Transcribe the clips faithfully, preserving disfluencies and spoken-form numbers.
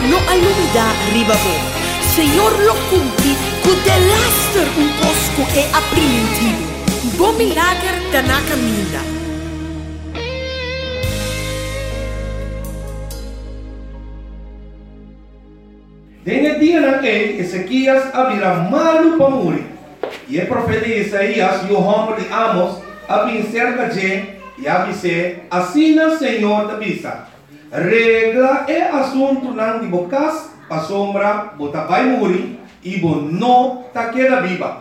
no alumida ribabo. Senhor lo cumpri, cu de laster un posco e aprimentivo. Bom milagre da na caminha. Nesse dia naquele, Ezequias abrirá malu para morrer. E o profeta Isaías e o homem de Amos abrim cerca de e avise, assim o Senhor te avisa. Regla é assunto não de bocas, a sombra, bota vai morrer e bo não ta queda viva.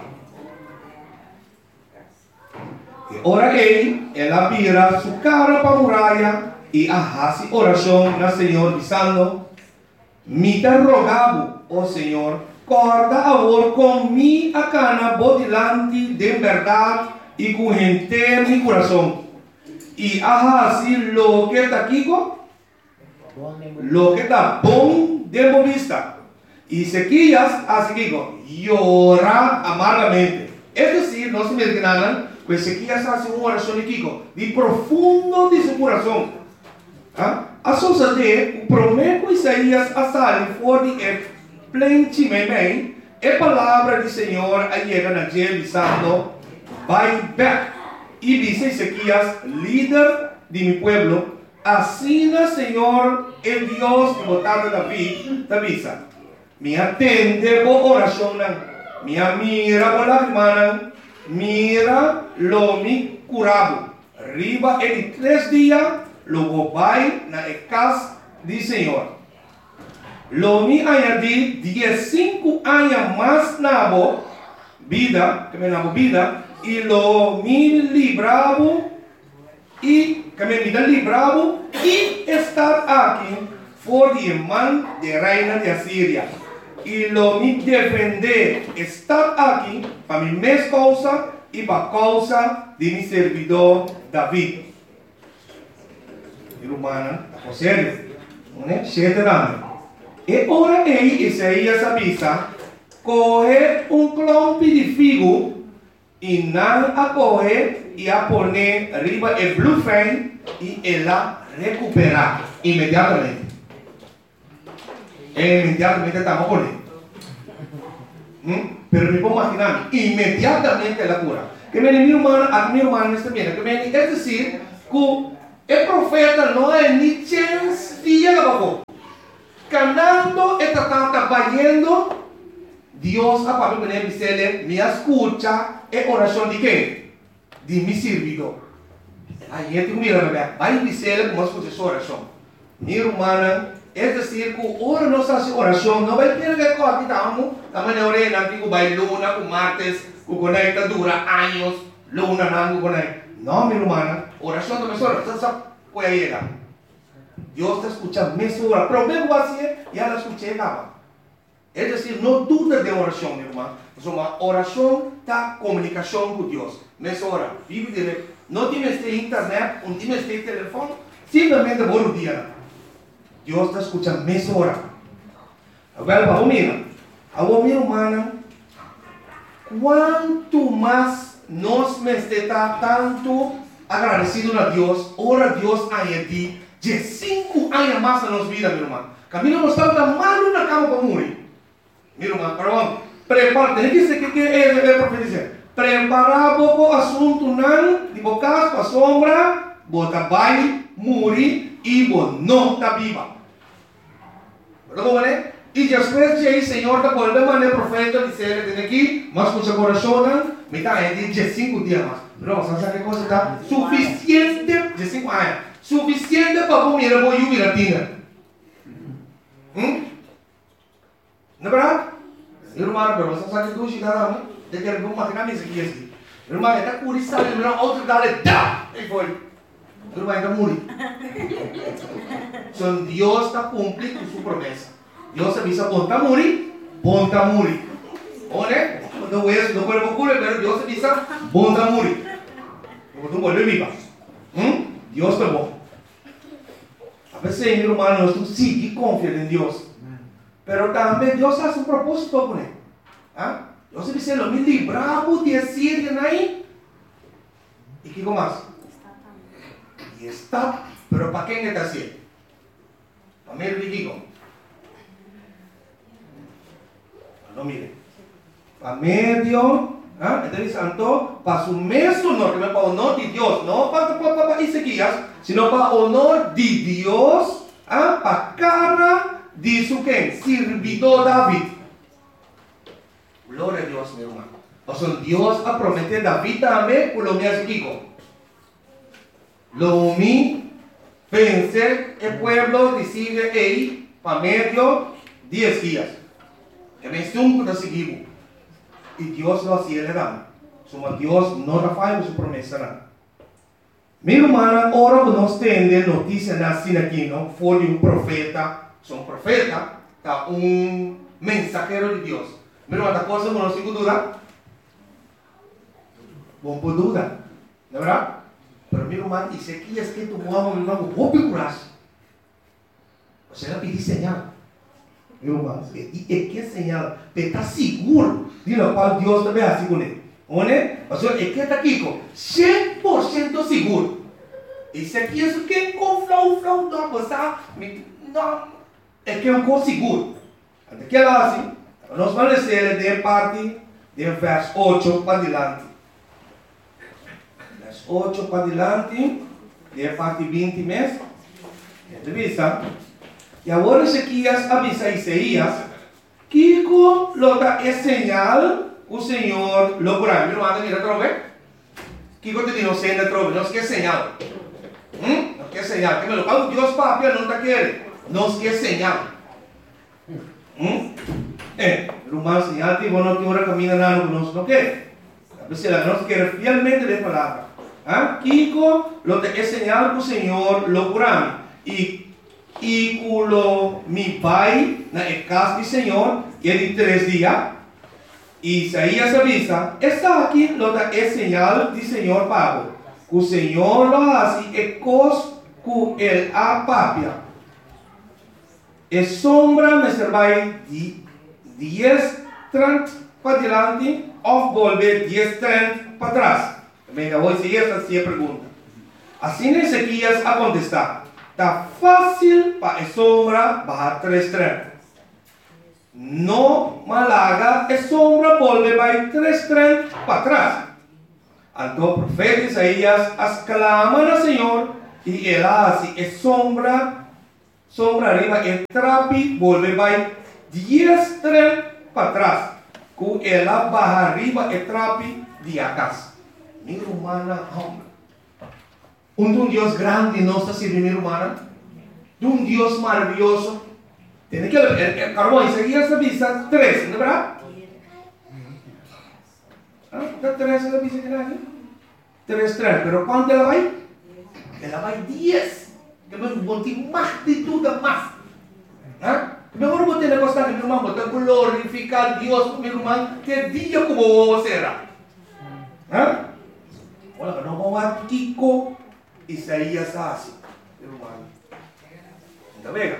E ora ele, ela vira sua cara para a muralha e arrasa oração na Senhor dizendo: me te rogavo, ó Senhor, corda agora com mi a cana bodilante de verdade e com inteiro mi coração. E assim lo que está aqui, lo que está bom de vista. E Ezequias, assim que llora amargamente. É decir, não se me enganan, que Ezequias faz uma oração aqui de profundo de seu coração. ¿Ah? A suceder, o prometo Isaías a sair fora de é plenamente a palavra do Senhor a chega na gente dizendo: vai back. E diz Ezequias, líder de meu pueblo, assim o Senhor, o Deus de botar David, te avisa: me atende por oração, me mira por lágrimas, mira lo me curado. Riba em três dias. Logo vai na casa do Senhor. Lo me añadi diecinueve anos mais na vida, que me na vida, e lo me libravo e que me vida libravo e estar aqui for de mão de reina de Assíria. E lo me defender estar aqui para minha mesma causa e para a causa de meu servidor David. Romana, a sério, né? Sete anos. E ora aí, Isaías avisa, corre um clompe de figo e não a corre e a poner riba e blufen e ela recuperar imediatamente. E imediatamente estamos por aí. Hum? Pero me puedo imaginar, imediatamente ela cura. Que me mi hermana, a mi hermana está bien, que me es decir, que el profeta não é ni chance dia abajo. Canando está trabajando, Dios a papi me dice, me escucha, es oración de qué? De mi servidor. Aí eu tenho mira, bebê, vai dizer como escucha essa oração. Minha irmã, é decir, que ora não se hace oração, não vai ter que coar, estamos, também na orelha, antigo vai luna, com martes, com conecta dura anos, luna não conecta. No, mi hermana, oración de mesora, ¿sabes cuál llega? Dios te escucha mesora, pero me voy a decir, ya la escuché, nada. Es decir, no dudes de oración, mi hermano. Uma oração está comunicação com Deus. Mesora, vive direto. Não tienes de internet, não tienes de telefone, simplesmente por um dia. Deus está escutando mesora. Agora, vamos mirar. Agora, minha irmã, quanto mais nós me está tanto agradecido a Deus, ora Deus a Ele, de cinco anos mais na nossa vida, minha irmã. Camilo não estava mal na cama para morrer. Minha irmã, perdão. Prepara, tem que ser que é o profeta dizer. Preparar o assunto não, de bocas para sombra, bota vai, morrer e não está viva. Perdão, né? E depois de aí, Senhor, da por maneira profeta dizer, tem aqui, mas com seu coração, me está aí de cinco dias mais. Não, sabe que coisa está suficiente de cinco anos, suficiente para comer a boa jubilatina. Hum? Não é verdade? Irmão, pero você sabe que tu chega lá, de que ele não máquina me seguia assim. Irmão, ele está curioso, ele não outro dá ele dá, e foi. Irmão, ele morre. Então Deus está cumprindo sua promessa. Deus avisa, bom está morrer, bom está morrer. Olha, não é, não pode procurar, mas Deus avisa, bom está morrer. Não pode viver. Hum? Deus é bom. A veces, meu irmão, nós temos que confiar em Deus. Pero também Deus faz um propósito com ele. ¿Ah? Deus dice, lo me libramos de Asiria aí. E que mais? E está. Pero para quem está assim? Para mim, eu digo. No mire. Para medio, ¿ah? Entonces, santo, para su mes honor, que no es para honor de Dios, no para, para, para, para Ezequías, sino para honor de Dios, ¿ah? Para cara de su quien, servidor David. Gloria a Dios, mi hermano. O sea, Dios ha prometido David también, por lo mío Ezequiel. Lo mi pensé el pueblo decide ahí para medio diez días. Que me un de seguir. Y Dios lo hacía le dan. Suma Dios no falla su promesa. ¿No? Mi hermana, ahora nos tiene noticia así aquí, ¿no? Fue de un profeta. Son profeta, está un mensajero de Dios. Mi hermana, ¿la cosa no sigo duda? Bom por duda, ¿no verdad? Pero mi hermano, dice aquí es que tu mamá, mi hermano, vos picuras. O sea, le pedí señal. Mi hermano, y es que señal, te está seguro de lo cual Dios te ve así con él. ¿One? O sea, es que está aquí con cem por ciento seguro. Y si aquí es que con flow, flow, no, pues, no, es que es un cosa seguro. Antes que ela así, nós vamos ler de parte de verso ocho para adelante. Verso ocho para adelante, de parte veinte mesmo. Entrevista. E agora Ezequias avisa a Isaías que com lota é señal o Senhor logrará. Meu irmão, mira trove. Que quando te digo señal trove, não se quer señal. Hum? Não quer señal. Que me lo pago Deus papel não tá querendo. Não se quer señal. Hum? Eh, meu irmão, señal que vos não tem hora caminha nada conosco, não quer? A veces ela não se quer fielmente de palavra. Ah? Kiko, lota é señal que o Senhor logrará. E E culo mi pai na casa do Senhor, e de três dias, Isaías avisa, está aqui lo da é señal do Senhor Pablo. O Senhor lo hace e cos cu el apapia. E sombra me servai de diez trant para adelante, ou volver diez trant para trás. Venga, hoje esta é a pergunta. Assim Ezequias a contestar. Está fácil para a sombra bajar três trem. No malaga, a sombra volve vai três trem para trás. Então o profeta Isaías as clama ao Senhor e ele assim, a sombra, sombra arriba, e trapi volve vai dez trem para trás. Com ela baja arriba, e trapi de atrás. Minha humana, homem. Um, um Deus grande não está servindo, humana. De um Deus maravilhoso. Tem que ver, Carmão, Isaías avisa três, não é verdade? Ah, está três, ela avisa que não é? Três, três, mas quanto ela vai? Ela vai dez. Que me botar mais de tudo, mais. Ah? Melhor botar na costa que meu irmão, botar glorificar Deus, meu irmão, que dia como você será. Ah? Olha, não vamos a Kiko. Isaías assim, meu irmão. Está bem?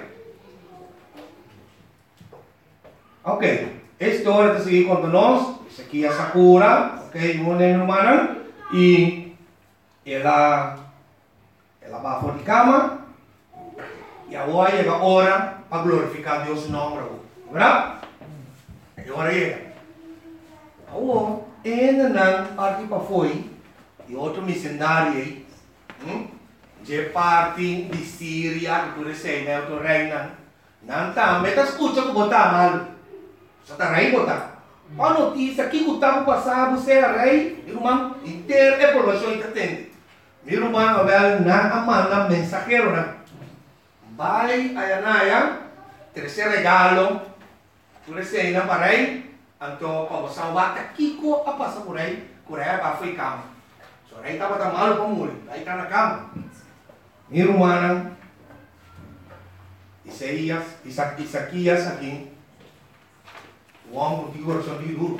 Ok, esta hora de seguir com nós, Ezequias Sakura, ok, meu irmão, e ela, ela vai fora de cama, e agora chega a hora para glorificar Deus em nome, verdade? E agora chega. Agora, ainda não parte para foi, e outro missionário aí, Hmm? De parte de Síria, que tu recém, né? Tu reina. Não tá, mas tá escuta que botar mal. Só tá rei botar. A notícia que o tempo passado você é rei, irmão, inteiro é provação que atende. Meu irmão, Abel, na amanda mensageiro, né? Vai a Anaya, terceiro regalo, tu recém, né? Para rei, então, para você bata, Kiko, a passar por aí, por aí, para foi cama. So, rei estava tão malo para morrer, aí está na cama. Minha irmã, Isaías, Isaquias aqui, o homem de coração de duro.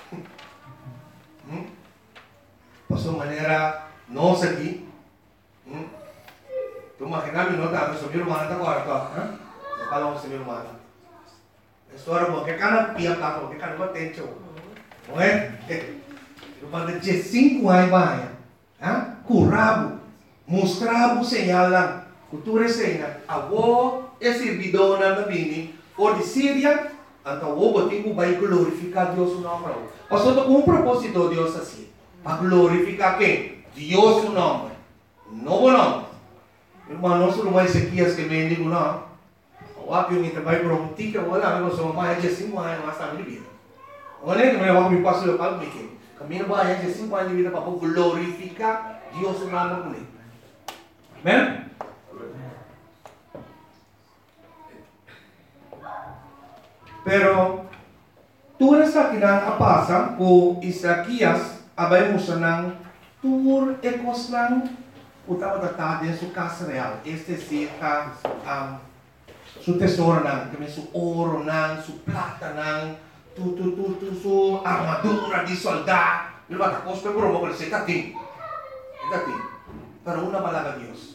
Hum? Passou maneira nossa aqui. Hum? Tu imagina me nota, mas minha irmã está agora, tá? Não fala com minha irmã. História boa, que cara pia tá, que cara não tem show. Não é? Irmã de cinco anos vai. Ah, curabo, mostrava o señal lá, cultura cena, avó é servidora da bini, ou de Síria, Então, o botico vai glorificar Deus o nome. Pastor, com um propósito Deus assim. Para glorificar quem? Deus o nome. Novo nome. Irmão, não sou mais Ezequias que me digo não. O apio que vai para um tica, o lá, eu sou mais de cinco anos, mas está me vida. Olha que me vai me passar local me que. Caminho vai de cinco anos de vida para glorificar Deus o nome com ele. Amém? Pero tu rasa kinang apasa ko Isaías abay mo sanang tur ekos lang utama tatade su casa real. Este si ka um, su tesoro nang, kami su oro nang, su plata nang, tu tu tu tu su armadura di soldado. Diba tapos pe puro mo ko sa tating. Tating. Pero una palabra Dios.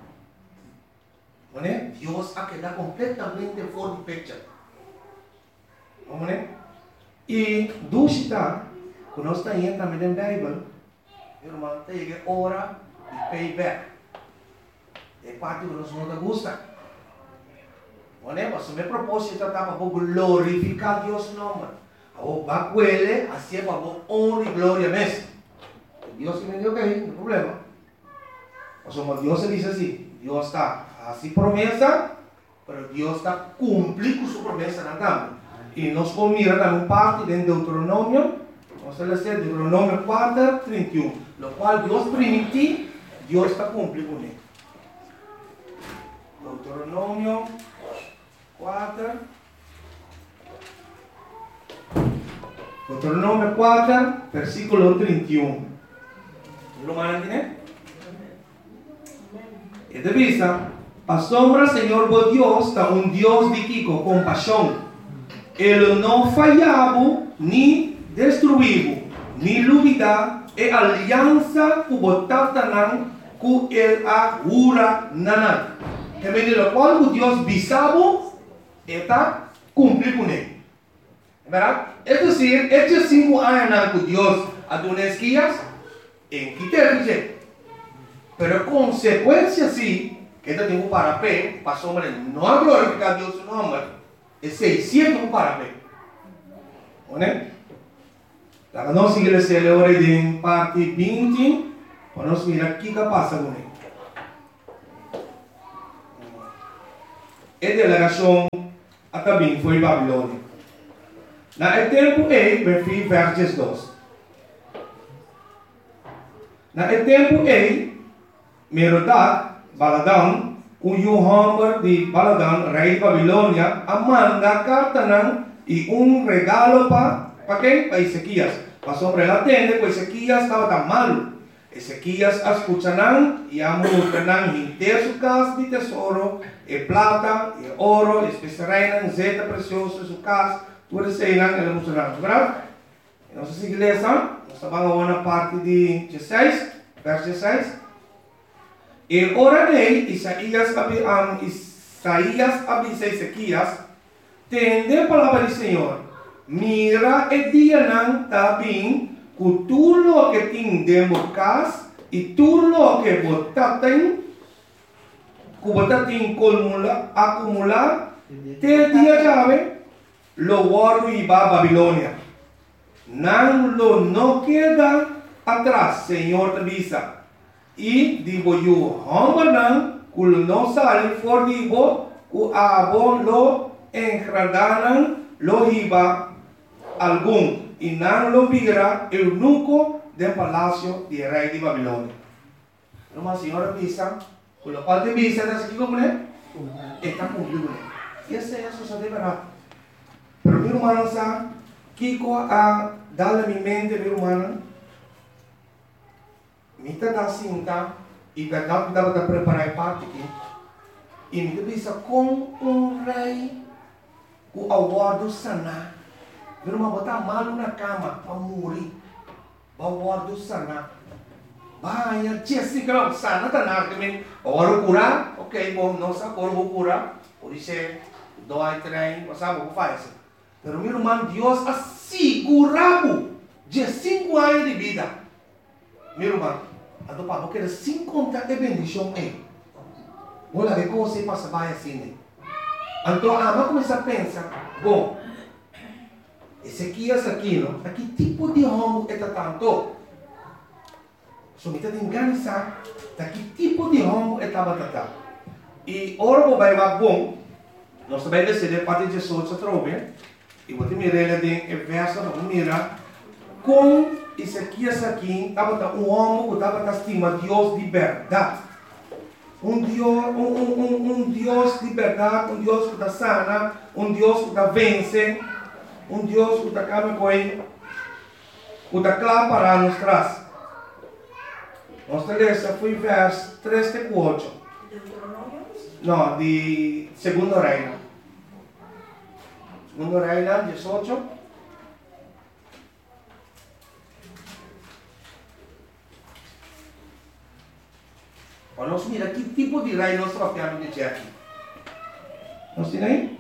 ¿Vale? Dios ha quedado completamente fuera de picture. ¿Vamos? Y dusita, cuando está ahí también en la Biblia, hermano, te llega hora y payback. Es parte que nos no gusta. ¿Vale? Pues mi propósito está para glorificar a Dios su nombre. O va a cuele, así para honra y gloria mes. Dios que me dio que hay, no hay problema. O sea, Dios se dice así, Dios está así promesa, pero Dios está cumpliendo su promesa en el cambio. Y nos podemos mirar en un parte de Deuteronomio, vamos a leer Deuteronomio cuatro, treinta y uno, lo cual Dios permitió, Dios está cumpliendo con él. Deuteronomio cuatro, Deuteronomio cuatro, versículo treinta y uno. ¿Lo van a entender? Y de vista, asombra Señor vos Dios, está un Dios de Kiko, compasión. Ele não falhava, nem destruiu, nem luvida, e aliança que botata nan, que ele agura nanan. Que me diz, qual o Deus bisabo, está cumprir com ele. Verdade? É dizer, estes cinco anos que Deus adonou guias, em que ter dizer. Pero consequência sim, que ele tem para pé, para sombra, não glorificar Deus o nome. É seiscentos para ver. ¿Vale? La nossa igreja agora em parte vinte, vamos mirar o que passa com ele. A delegação até bem foi Babilônia. Na tempo e, verso versos dois. Na tempo e, Merodach, Baladan, o Yohamber de Baladan, rei de Babilônia, manda carta nan e um regalo para para quem? Para Ezequias. Para sobre a tenda, porque Ezequias estava tão mal. Ezequias escuchanan e amultanan inteiro su casa de tesouro, e plata, e ouro, especiarinan, zeta precioso su casa, tudo isso aí ele mostrará, verdade? Nossa igreja, nós estamos na parte de dezesseis, verso dezesseis. E ora dele, Isaías, um, Isaías avisa Ezequias, tende a palavra do Senhor, mira e dia não está bem, que tudo o que tem dentro casa e tudo o que você tem, que você tem acumular, te dia chave, lo guardo e va a Babilônia. Não lo não queda atrás, Senhor te avisa. E digo eu, homem não, que não sai fora de bo, que a bo lo engradaram, lo iba algum, e não lo vira eunuco do palácio de rei de Babilônia. Uma senhora avisa, que o pai te avisa, está aqui como é? Está cumprido. E essa é a sua verdade. Pero meu irmão sabe, Kiko a dar a minha mente, meu irmão, me dá cinta e verdade que dava para preparar parte aqui. E me avisa com um rei que aguardo sanar. Meu irmão botar mal na cama para morrer. Aguardo sanar. Vai, tia se que sana tá na que agora curar, ok, bom, não sabe agora vou curar. Por isso dói trem, não sabe o que faz. Pero meu irmão, Deus assegurava de cinco anos de vida. Meu irmão, a do papo que sem contar de bendição é. Olha, de como você passa vai assim. Então, a mãe começa a pensar, bom, Ezequias aqui, não? A que tipo de homem é tanto? So, me tem organizar, a que tipo de homem é tanto? E ora vou vai mais bom, nós também decidimos parte de Jesus a trobe, e vou te mirar ele tem verso, vamos mirar, com Ezequias aqui, estava um homem que estava estima Deus de verdade. Um Deus, um, um, um, um Deus de verdade, um Deus que está sana, um Deus que está vence, um Deus que está calma com ele, que está claro para nós trás. Nossa lista foi verso três e quatro. Não, de Segundo Reino. Segundo Reino, dezoito. Olha, nós mira que tipo de reino nós estamos de dizer aqui. Nós temos aí?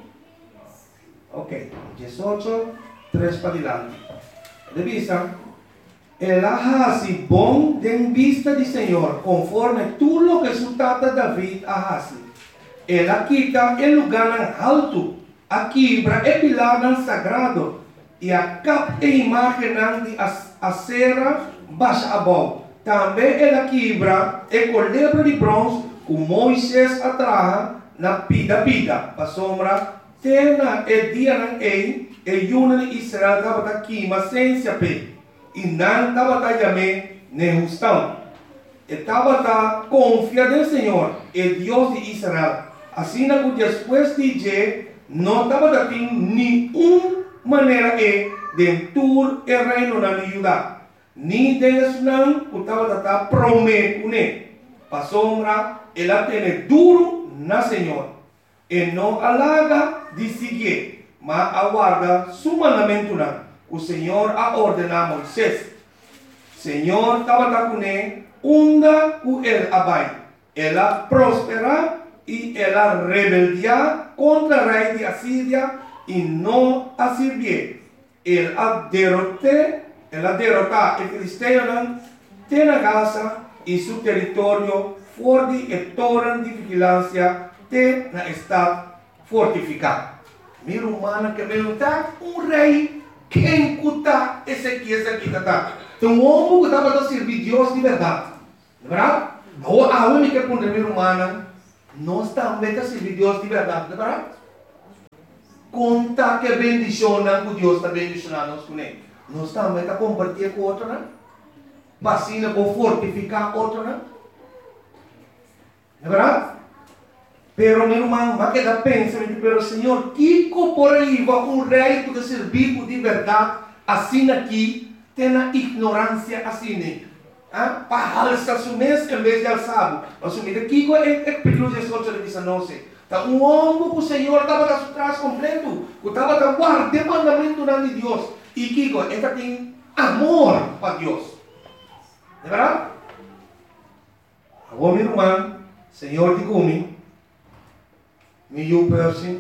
Ok, dezoito, três para diante. De vista, el hace bom de vista de Senhor, conforme tu lo que resultata David hace. Ela quita el lugar alto, a quebra e pilar sagrado, e a cap e imagem de acera baixa abaixo. Também ela quebra e colebra de bronze, que Moisés atraja na pida pida, para sombra, tena e dia não é, e yuna de Israel estava aqui, mas sem se ape, e não estava também nem justão. Estava confiado no Senhor, o Deus de Israel. Assim que depois de dizer, não estava tendo nenhuma maneira de entrar o reino na Judá. Ni deles não, que estava prometendo, para sombra, ela tem duro na Senhor. E não alaga de seguir, mas aguarda su mandamento não. O Senhor a ordenar a Moisés. Senhor estava com ele, onda com ele abai. Ela prospera e ela rebeldia contra o rei de Assíria e não a servir. Ele a derrotou, ela derrotar o filisteu tem na Gaza e seu território forte e torre de vigilância tem na estado fortificado. Minha humana que perguntar um rei quem cuta esse aqui, esse aqui tá. Então um homem que estava a servir Deus de verdade, não é verdade? A única que pergunta minha humana nós também a servir Deus de verdade, não é verdade? Conta que bendicionam que Deus está bendicionando nós com ele. Nós também a compartilhar com outro, né? Vacina para fortificar outro, né? Não é verdade? Pero meu irmão, vai quedar pensando, pero Senhor, que por aí vai um rei que servir de verdade, assim aqui, tem a ignorância assim, ah? Para alçar o mês em vez de alçar. Assumir aqui é perigoso as coisas de dezenove. Então, um homem que o Senhor estava atrás completo, que estava guardando o mandamento de Deus. E Kiko, esta tem amor para Deus. Não é verdade? Agora, meu irmão, Senhor de Gumi, meu person,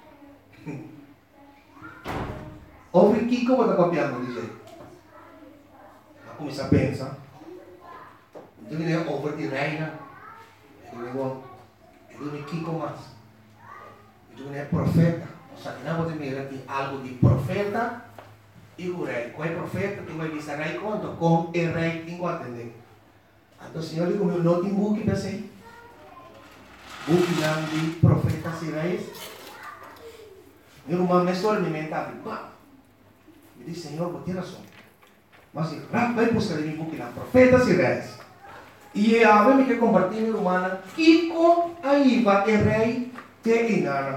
ouve Kiko, vai estar copiando, diz ele. Começa a pensar. Então, ele é over de reina. Ele é ele é Kiko mais. Então, ele é profeta. Ou seja, não pode mirar aqui algo de profeta e o rei. Qual é profeta? Que vai dizer rei quanto? Com o rei tem que atender. Então, o Senhor digo, não tem book para ser. Book não de profetas e reis. Meu irmão, me estou alimentado. Me diz, Senhor, vou ter razão. Mas vai buscar em book não profetas e reis. E a vez que compartilhar, meu irmão, Kiko aí vai o rei te engana.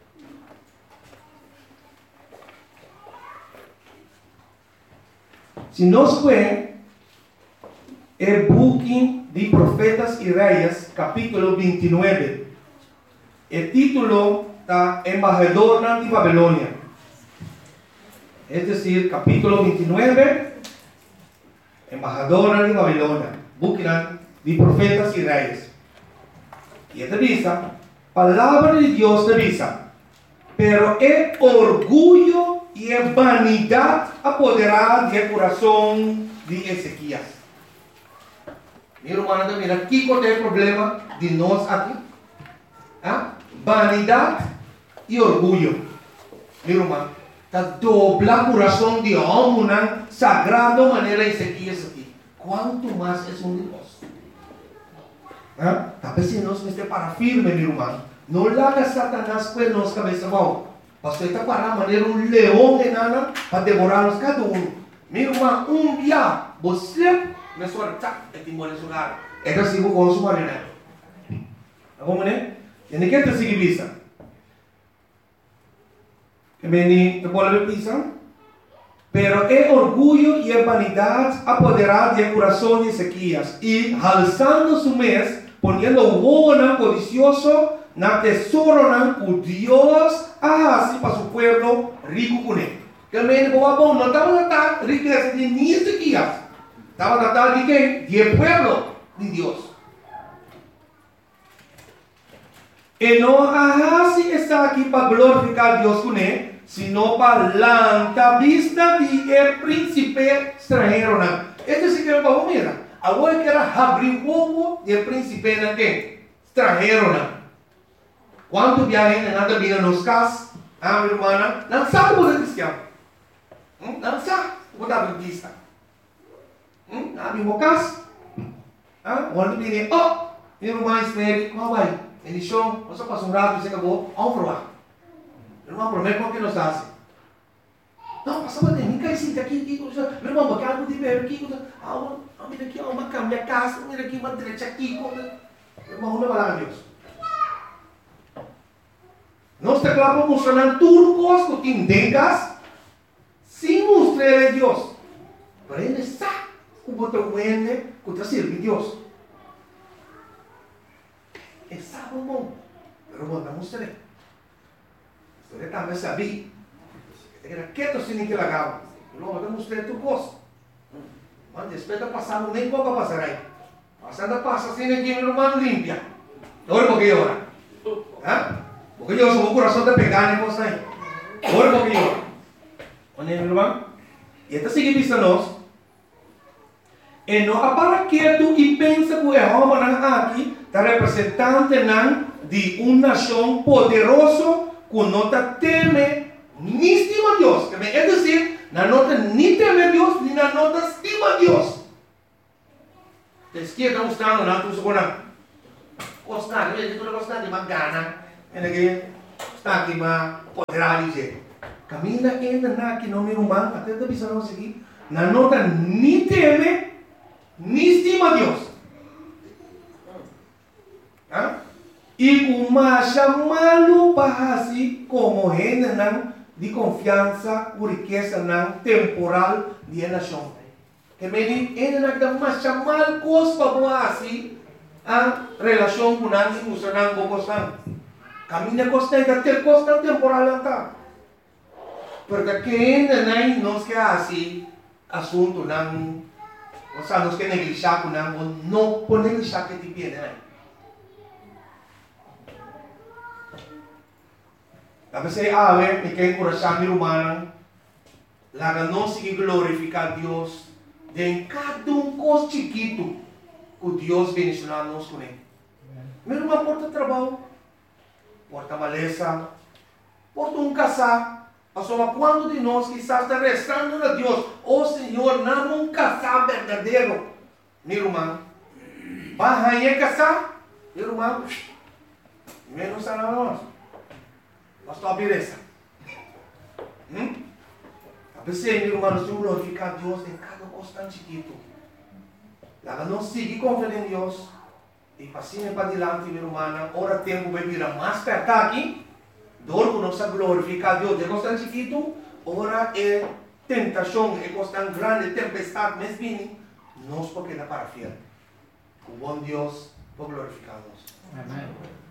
Se nós vemos o book de Profetas e Reis, capítulo vinte e nove, o título está Embaixador de Babilônia. É decir, capítulo vinte e nove, Embaixador de Babilônia, book de Profetas e Reis. E esta vista, palavra de Deus te visa, pero é orgulho e a vanidade apoderada do coração de Ezequias. Meu irmão, mira, aqui qual é o problema de nós aqui? Ah? Vanidade e orgulho. Meu irmão, ta dobla corazón de hombre, una sagrada manera Ezequías aquí. ¿Cuánto más es un Dios? ¿Ah? Tal vez si nos esté para firme, mi hermano. No le haga Satanás pues nos cabeza abajo. Pastor está para manera un león enana para devorarnos cada uno. Mi hermano, un día, você me suelta el timón en su lugar. Es así con su marioneta. ¿Cómo es? Tiene que te seguir vista. Que me te vuelve pisa. Pero el orgullo y la vanidad apoderaron del corazón de Ezequías y alzando su mes, poniendo buena codicioso, na tesoro na o Dios así para su pueblo rico con él. Que el médico va a poner, no estaba tratando riqueza de ni Ezequías, estaba tratando de qué? De pueblo de Dios. Y no así está aquí para glorificar a Dios con él, sino para la vista de el príncipe extranjero. Este sí que lo vamos a mirar. Ahora que era abrir huevo del príncipe en qué? Extranjero. ¿Cuántos viajes en anda vida nos cas? Ah, mi hermana, no sabe por el cristiano. No sabe por la vista. Ah, mi mocas. Ah, cuando viene, oh, mi hermana espere, ¿cómo va? En el show, você passa um rato e você acabou, vamos provar. Meu irmão, promete o que nos hace. Não, passa para mim, cai sim, aqui, aqui, meu irmão, porque algo de ver aqui, ah, mira aqui, uma cama, minha casa, mira aqui, uma direita aqui, meu irmão, não vai lá, Deus. Nós teclamos mostrando tudo que tengas sin mostrar a Dios. Pero Él sabe cómo te vende, cómo te sirve Dios. Él sabe un montón, pero bueno, no mostré. Usted también sabía. Era quieto sin que la haga. Pero no mostré tu cosa. Cuando después de pasar, nem poco pasar ahí. Pasando pasa sin que mi hermano limpia. Todo porque llora. ¿Ah? Porque yo soy un corazón de pegar en cosas ahí. Ahora porque yo. ¿Oye, mi hermano? Y esta sigue viéndonos. Y no para quieto y piensa que el hombre aquí está representante de una nación poderosa que no te teme ni estima a Dios. Es decir, no te ni teme a Dios ni no te estima a Dios. Te izquierda mostrando na tu segunda. Costa, vedi tu costa di magana. Ele está aqui ma poderá dizer. Camina ainda na que não me humano até da visão não seguir. Na nota ni teme ni estima a Deus. ¿Ah? E uma chamá-lo para assim como gente de confiança por riqueza temporal de nação. Que me diz, ainda não chamar coisas para assim a relação com a gente funcionando com você. Camina constante, até constante temporal está. Porque que ainda não nos quer assim assunto não, ou seja, nos quer negligenciar com não, não por negligenciar que te pede, né? A veces a ver, me queda encorajar mi humana, la que no sigue glorificar a Dios de en cada un cosa chiquito que Dios bendicionarnos con él. Mi hermano porta trabajo, porta maleza, porta un casar. Asoma cuando de nós quizás está rezando a Dios, oh Señor, dame un casar verdadero. Mi hermano, vas a casar, mi hermano, menos a nós. Pastor Abireza. Hum? A pessoa, meu irmão, nós temos que glorificar a Deus em cada coisa tão chiquito. Ela não sigue confiando em Deus. E passinha para adiante, meu irmão, ora tempo vai vir mais perto aqui. Dor que nós glorificar a Deus de coisa tão chiquito. Ora é tentação, é coisa tão grande, tempestade, mas vem. Nós porque dá para fiel. O bom Deus por glorificar-nos. Amém.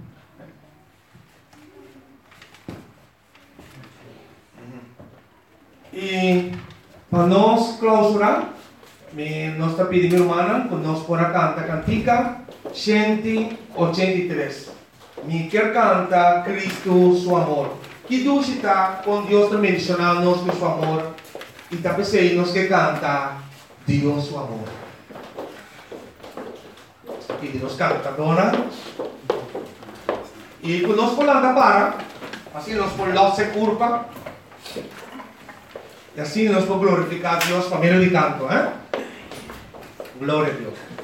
E para nós clausurar, nós está pedindo, irmã, que nós podemos cantar a cantica cento e oitenta e três. Me quer cantar Cristo, seu amor. Que Deus está com Deus também mencionando-nos com seu amor. E também sei, nós que cantar Deus, seu amor. E nós canta, dona. E quando nós podemos para, assim nós podemos se curva. Y así nos puede glorificar a Dios por medio de canto. ¿eh? Gloria a Dios.